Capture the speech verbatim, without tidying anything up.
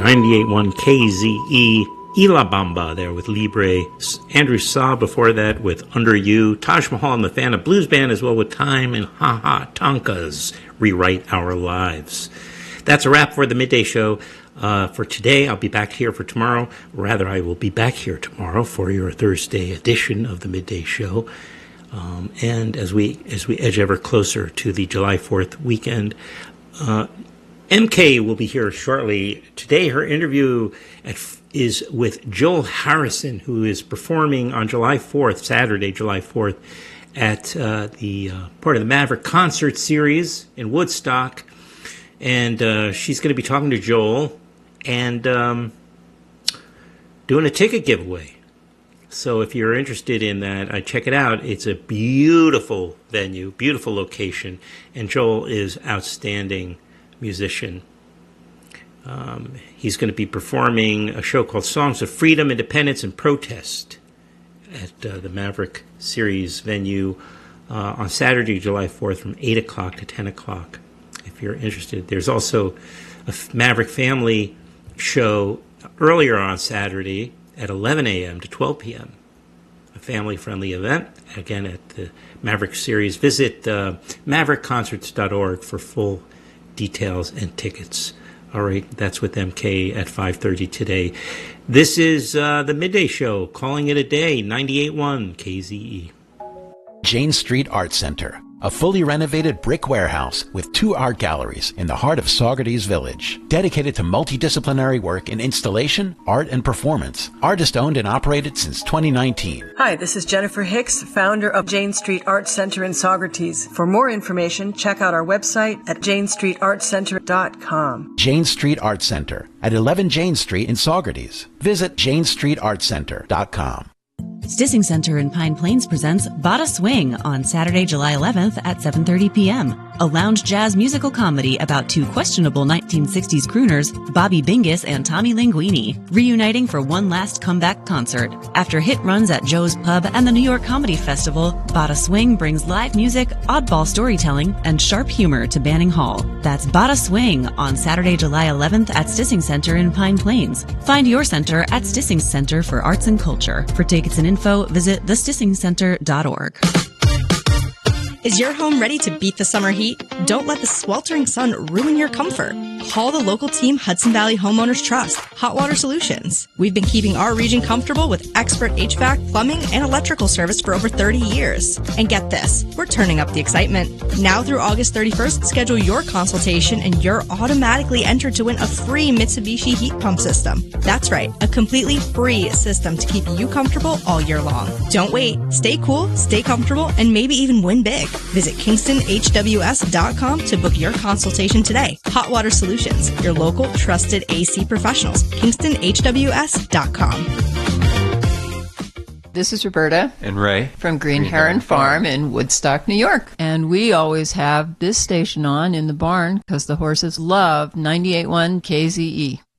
ninety-eight point one K Z E. Ila Bamba there with Libre. Andrew Saw before that with Under You. Taj Mahal and the Fana Blues Band as well with Time, and Ha Ha Tonka's Rewrite Our Lives. That's a wrap for the Midday Show. Uh, for today, I'll be back here for tomorrow. Rather, I will be back here tomorrow for your Thursday edition of the Midday Show. Um, and as we as we edge ever closer to the July fourth weekend, uh, M K will be here shortly. Today, her interview at, is with Joel Harrison, who is performing on July fourth, Saturday, July fourth, at uh, the uh, part of the Maverick Concert Series in Woodstock. And uh, she's going to be talking to Joel and um, doing a ticket giveaway. So if you're interested in that, I check it out. It's a beautiful venue, beautiful location, and Joel is outstanding musician. Um, he's going to be performing a show called Songs of Freedom, Independence, and Protest at uh, the Maverick Series venue uh, on Saturday, July fourth from eight o'clock to ten o'clock. If you're interested, there's also a Maverick Family show earlier on Saturday at eleven a.m. to twelve p.m. A family-friendly event, again, at the Maverick Series. Visit uh, maverick concerts dot org for full details and tickets. All right, that's with M K at five thirty today. This is uh, the Midday Show, calling it a day, ninety-eight point one K Z E. Jane Street Art Center, a fully renovated brick warehouse with two art galleries in the heart of Saugerties Village, dedicated to multidisciplinary work in installation, art, and performance. Artist-owned and operated since twenty nineteen. Hi, this is Jennifer Hicks, founder of Jane Street Art Center in Saugerties. For more information, check out our website at jane street art center dot com. Jane Street Art Center at eleven Jane Street in Saugerties. Visit jane street art center dot com. Stissing Center in Pine Plains presents Bada Swing on Saturday, July eleventh at seven thirty p.m. A lounge jazz musical comedy about two questionable nineteen sixties crooners, Bobby Bingus and Tommy Linguini, reuniting for one last comeback concert. After hit runs at Joe's Pub and the New York Comedy Festival, Bada Swing brings live music, oddball storytelling, and sharp humor to Banning Hall. That's Bada Swing on Saturday, July eleventh at Stissing Center in Pine Plains. Find your center at Stissing Center for Arts and Culture. For tickets and info, visit the stissing center dot org. Is your home ready to beat the summer heat? Don't let the sweltering sun ruin your comfort. Call the local team Hudson Valley Homeowners Trust, Hot Water Solutions. We've been keeping our region comfortable with expert H V A C, plumbing, and electrical service for over thirty years. And get this, we're turning up the excitement. Now through August thirty-first, schedule your consultation and you're automatically entered to win a free Mitsubishi heat pump system. That's right, a completely free system to keep you comfortable all year long. Don't wait. Stay cool, stay comfortable, and maybe even win big. Visit kingston h w s dot com to book your consultation today. Hot Water Solutions, your local trusted A C professionals. kingston h w s dot com. This is Roberta and Ray from Green, Green Heron, Heron Farm in Woodstock, New York. And we always have this station on in the barn because the horses love ninety-eight point one K Z E.